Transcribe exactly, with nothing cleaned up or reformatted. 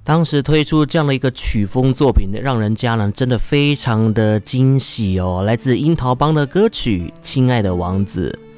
当时推出这样的一个曲风作品，让人家呢真的非常的惊喜哦。来自樱桃帮的歌曲《亲爱的王子》。